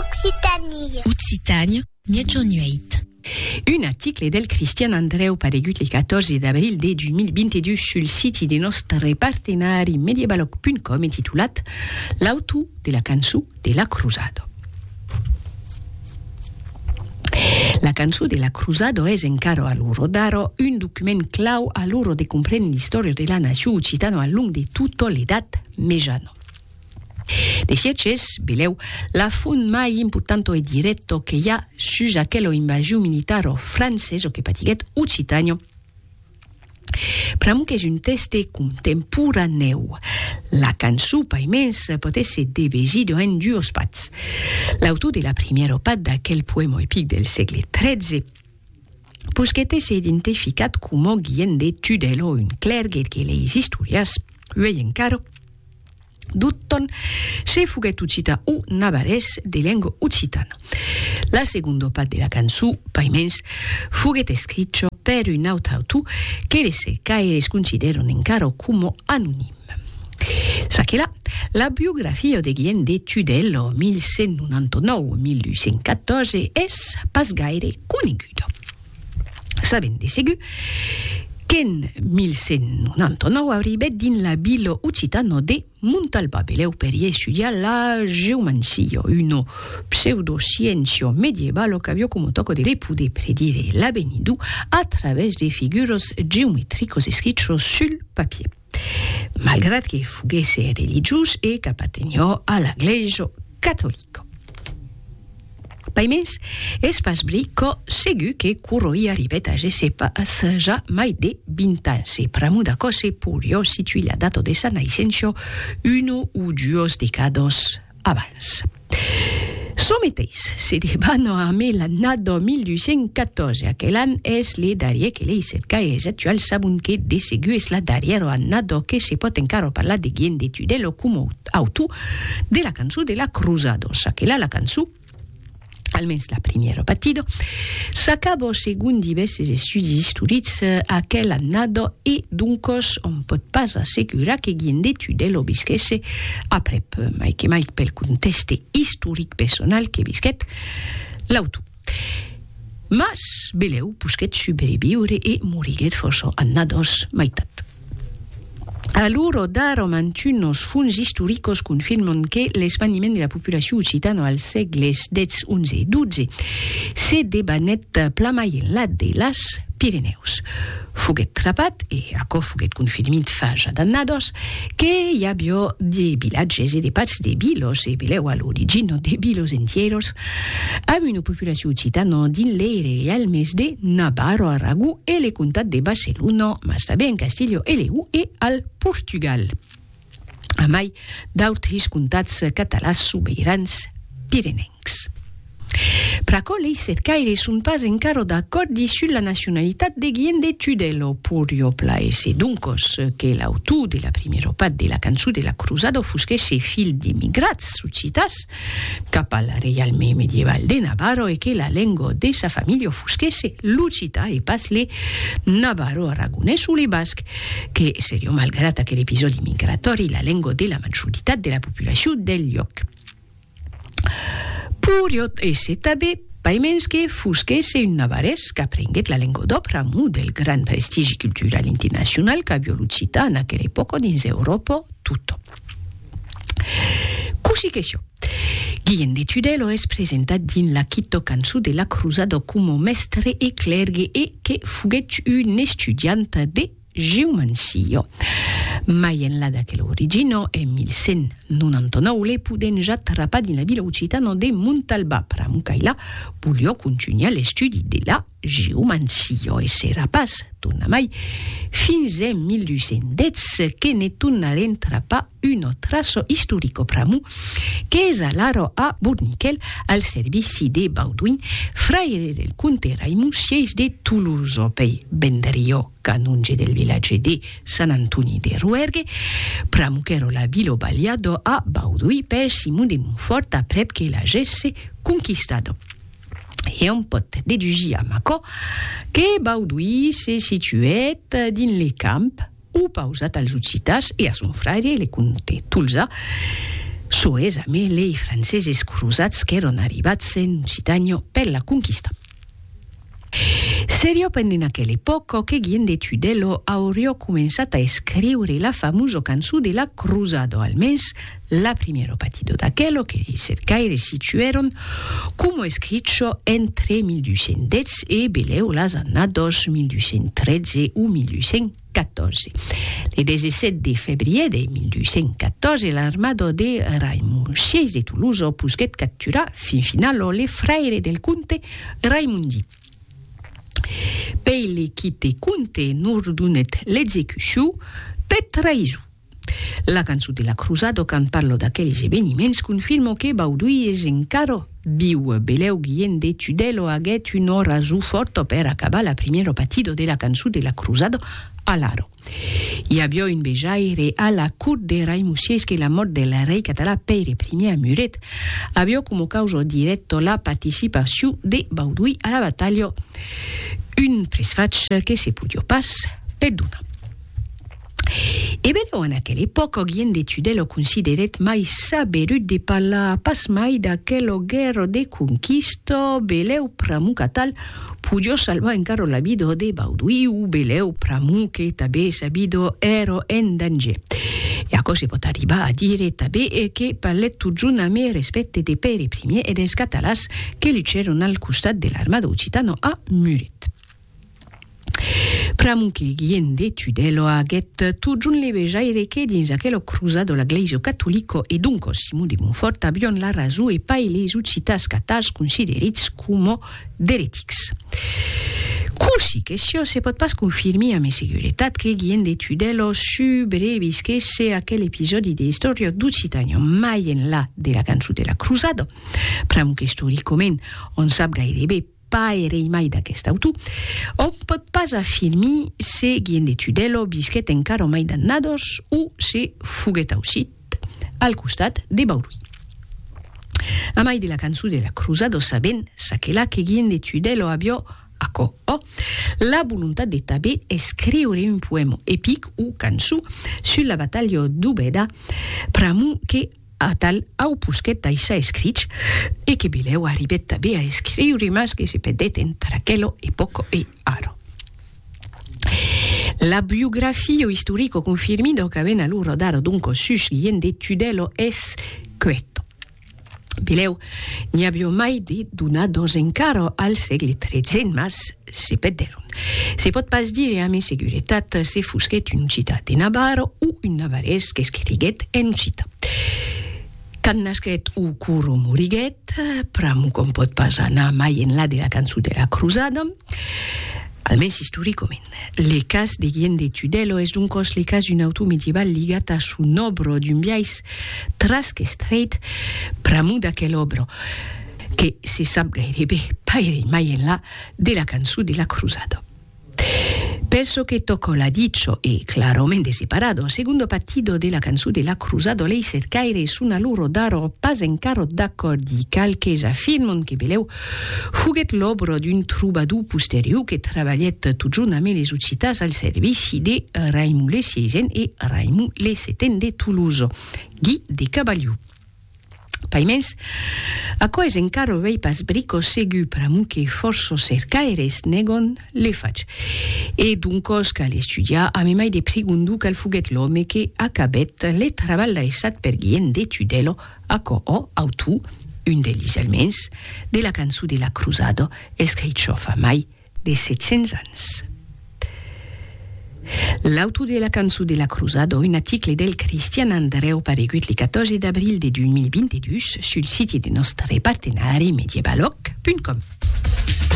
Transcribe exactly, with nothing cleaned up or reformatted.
Occitanie. Occitanie, Miaggiognueit. Un article del Cristian Andreu paregut il quatorze d'abril de duemilaventidue sul sito dei nostri partenari mediabalog punto com intitolat L'auto de la cançó de la Cruzado. La cançó de la Cruzado és encara a loro daro un document clau a loro de comprendre l'història de la nació occitana al long de tota l'edat mejana. De Sieches, beleu, la font mai importante e diretto che hi ha sus aquella invasió militaro francese che patiguet Occitania. Pramuc és un teste contemporaneu. La cançó, paimens, pot ésser divisida en dues parts. L'autor de la primera part d'aquell poema epic del segle tretze pusquet és identificat com a Guillem de Tudela, un clergue que les historias veien caro Dutton se fuguet occità o navarès de lengua occitana. La seconda part de la cançó, paimens, fuguet escrita per un autre autor que les cercaires consideren encara com anonim. Saquela, la biografia de Guillem de Tudela, mil cent noranta-nou a mil vuit-cents catorze, és pas gaire coneguda. Sabem de segur que en mil cent noranta-nou arribet din la vila occitana de Montalbà, beleu per estudiar la geomancia, una pseudociència medieval que havia como toco de poder predire l'avenidor a través de figures geomètriques escrites sul papier. Malgrat que fuguesse religiós e que appartenia a l'Església catòlica. Paimens, és pas bri que segur que corroi arribet a gese pas ja mai de vint anys. E pramu d'aco se podia situar la data de sa naixença una o dues decades abans. Someteis, se debano a me l'annat de mil vuit-cents catorze. Aquell any és le darrier que les cercaires actuals sabun que de segur és la darriera annat que se pot encara parlar de Guillem de Tudela com a autor de la cançó de la Cruzado. Aquella la cançó, almens la primera partida, s'acaba según diverses estudis històrics aquell annada e duncos on pot pas assegurar que Guillem de Tudela visquesse aprep, mai que mai pel contexte històric personal que visquet l'autor. Mas, beleu, pusquet sobreviure e moriguet força annados maitat. A loro daro mantunos fons históricos confirman que l'espaniment de la populació occitana als segles dez, onze i dotze se debanet plamai en lat de las Pirineus. Fuguet trapat, e aco fuguet confirmit fa ja d'annados, que hi havia de vilatges e de parts de vilos, e beleu a l'origine de vilos entieros, amb una populació occitana din l'ere realmes de Navarro, Aragó e le comtat de Barcelona, mas també en Castillo e Leó e al Portugal. A mai d'autres comtats catalans sobirans pirenencs. Praco les cercaires sun pas encara d'accordi sul la nacionalitat de Guillem de Tudela. Purio plaese duncos que l'autor de la primera part de la cançó de la Cruzado fusquese fill d'emigrats occitats cap al realme medieval de Navarro e que la lengua de sa família fusquese l'occità e pas le navarro-aragonès o le basc, que seria malgrat aquell episodi migratori la lengua de la majoritat de la població del lloc. Purio esse també, paimens que fusquese un navarès que aprenguet la lengua d'Opramu del gran prestigi cultural internacional que havia l'occità en aquella època dins Europa tutto. Così che això. Guillem de Tudela és presentat din la quinta cançó de la Cruzado com a mestre e clergue e que fuguet un estudiant de geomancia. Mai en la d'aquella origine, en mil cent noranta-nou, le puden ja trapar din la vila occitana de Montalbà. Pramucaila volia continuar l'estudi de la geomancia e serà pas torna mai fins en mil vuit-cents deu que ne tornaren trapar una traça històrica pramu que és alaro a Borniquel al servici de Bauduin, fraire del comte Raimon Sieix de Toulouse, pei vendrio canonge del vilatge de Sant Antoni de Rouergue, pramuquero la vila baliado a Bauduin per Simon de Montfort aprep que la gesse conquistado. Et on pot dedugir a Macó que Bauduin se situet din le camp ou pausat als occitats e a son frare, le comte Tulsa, soes a me lei franceses cruzats che erano arrivati in Occitania per la conquista. Serio pendent aquell'epoca che Guillem de Tudela hauria començat a escriure la famosa cançó de la Cruzado, almens la primera partida d'aquello che i cercaires situeron come escrito entre mil duecents dez e beleu las annados mil duecents tretze o mil duecents catorze. Le dezesset de februar de mil duecents catorze l'armada de Raimund sei de Toulouse pusquet capturar fin finalo le fraire del conte Raimundi. Pei le chite conte n'ordonet l'execució per traïso. La cançó de la Cruzado, quan parlo d'aquells esveniments, confirma que Baudouin és encara viu. Beleu Guillem de Tudela haguet una raó forta per acabar la primera partida de la cançó de la Cruzado a l'Aro. Hi havia un bejaire a la cort de Raimund sei que la mort del rei català Pere I a Muret havia com a causa directa la participació de Baudouin a la batalla, un presfaig que se podia pas perdonar. E beleu en aquella època Guillem de Tudela consideret mai saberut de parlar pas mai d'aquella guerra de conquista. Beleu pramu catal podia salvar encara la vida de Baudouin o beleu pramu que també sa vida era en danger. E acò se pot arribar a dire també que parlet tot junt a me respecte de Pere I e dels catalans que llucheron al costat de l'armada occitana a Muret. Pramu que Guillem de Tudela haguet tot junt le bejaire que dins aquella cruzada la Glesia catolica e dunque Simon de Montfort avion la raó e pai les occitats catars considerits com d'eretics. Così che si se pot pas confirmar amb seguretat que Guillem de Tudela sobrevisquesse aquell episodi de història d'Occitània mai enlà de la cançó de la Cruzada. Pramu que històricament on sap gairebé pa erei mai d'aquest autor, on pot pas afirmar se Guillem de Tudela visquet encara mai dannados o se fuguet aucit al costat de Baudouin. A mai de la cançó de la Cruzada sabent s'aquela que Guillem de Tudela havia acò oh, la volontat de també escriure un poema èpic o cançó sur la batalla d'Úbeda, pramu que a tal au pusquet d'aixà escrits e que beleu arribet també a escriure mas que se pedet entre aquella època e ara. La biografia historica confirmida que ven a l'ora d'ara dunque sus Guillem de Tudela és quetta. Beleu, n'hi havia mai de donados encara al segle tretze, mas se perderon. Se pot pas dire amb seguretat se fusquet un citat de Navarra o un navarès que escriguet en citat. Quand nasquet o curo moriguet, pramu com pot pas anar mai enlà de la cançó de la Cruzada, almens històricament. Le cas de Guillem de Tudela és d'un cos le cas d'un autor medieval ligat a son obra d'un biais trasc estret pramu d'aquell obra, que se sap gairebé paire mai enlà de la cançó de la Cruzada. Penso che tocco l'ha dicho e claramente separato, secondo partito della canzone della Cruzada, lei cercaire una loro daro pas encara d'accordi calques afirmano che beleu fuguet l'obra d'un troubadour posterior che treballet tot junt amb les occitats al servici de Raimund le seizième e Raimund le septième de Toulouse, Guy de Cavaliu. Paimens, aquò és encara vei pas brico segur pramu que força cercaires negon le faig. E d'un cos cal estudiar a me mai de pregundu cal fuguet l'home que acabet le treball laissat per Guillem de Tudela aquò o autor, un dels almens, de la cançó de la Cruzada, escrit fa mai de set-cents anys. L'autor de la cançó de la Cruzada, un article del Cristian Andreu paregut le catorze d'abril de deux mille vingt-deux sul site de nostre partenari medievaloc punt com.